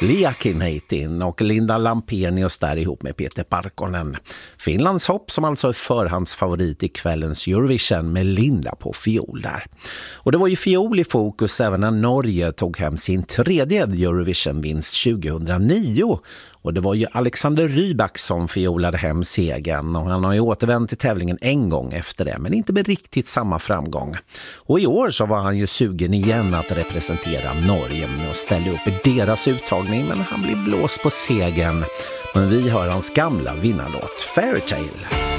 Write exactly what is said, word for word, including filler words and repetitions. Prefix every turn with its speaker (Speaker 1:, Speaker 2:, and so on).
Speaker 1: Liakinheitin och Linda Lampenius där ihop med Peter Parkkonen. Finlands hopp som alltså är förhandsfavorit i kvällens Eurovision med Linda på fiol där. Och det var ju fiol i fokus även när Norge tog hem sin tredje Eurovision-vinst tjugohundranio. Och det var ju Alexander Rybak som fiolade hem segern och han har ju återvänt till tävlingen en gång efter det, men inte med riktigt samma framgång. Och i år så var han ju sugen igen att representera Norge och ställa upp i deras uttagning, men han blir blåst på segern. Men vi hör hans gamla vinnarlåt Fairytale.